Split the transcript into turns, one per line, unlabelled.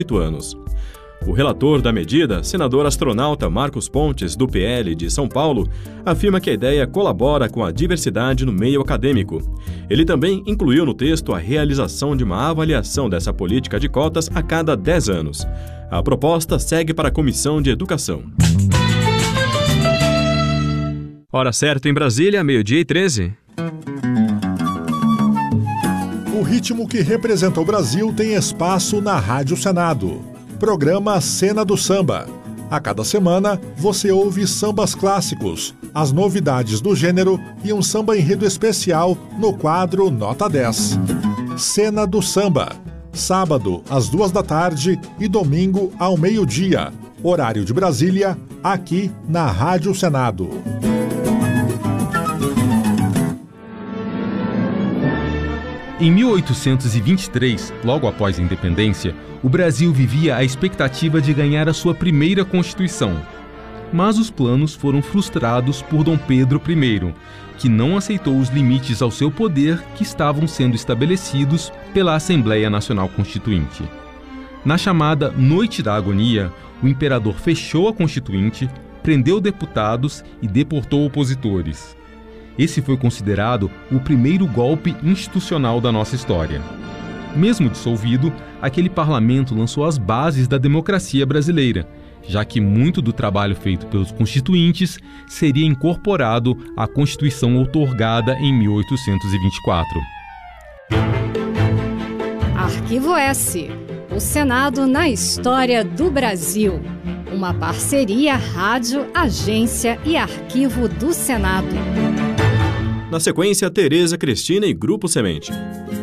8 anos. O relator da medida, senador astronauta Marcos Pontes, do PL de São Paulo, afirma que a ideia colabora com a diversidade no meio acadêmico. Ele também incluiu no texto a realização de uma avaliação dessa política de cotas a cada 10 anos. A proposta segue para a Comissão de Educação. Hora certa em Brasília, 12:13.
O ritmo que representa o Brasil tem espaço na Rádio Senado. Programa Cena do Samba. A cada semana, você ouve sambas clássicos, as novidades do gênero e um samba enredo especial no quadro Nota 10. Cena do Samba. Sábado, às 14h e domingo, ao meio-dia. Horário de Brasília, aqui na Rádio Senado.
Em 1823, logo após a independência, o Brasil vivia a expectativa de ganhar a sua primeira Constituição. Mas os planos foram frustrados por Dom Pedro I, que não aceitou os limites ao seu poder que estavam sendo estabelecidos pela Assembleia Nacional Constituinte. Na chamada Noite da Agonia, o imperador fechou a Constituinte, prendeu deputados e deportou opositores. Esse foi considerado o primeiro golpe institucional da nossa história. Mesmo dissolvido, aquele parlamento lançou as bases da democracia brasileira, já que muito do trabalho feito pelos constituintes seria incorporado à Constituição outorgada em 1824.
Arquivo S. O Senado na história do Brasil. Uma parceria Rádio, Agência e Arquivo do Senado.
Na sequência, Tereza Cristina e Grupo Semente.